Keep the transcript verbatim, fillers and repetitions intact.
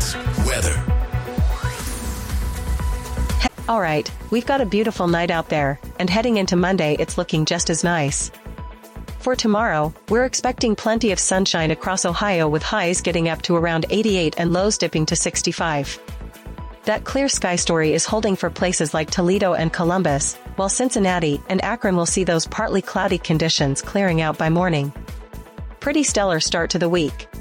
Sports. Weather. Alright, we've got a beautiful night out there, and heading into Monday it's looking just as nice. For tomorrow, we're expecting plenty of sunshine across Ohio with highs getting up to around eighty-eight and lows dipping to sixty-five. That clear sky story is holding for places like Toledo and Columbus, while Cincinnati and Akron will see those partly cloudy conditions clearing out by morning. Pretty stellar start to the week.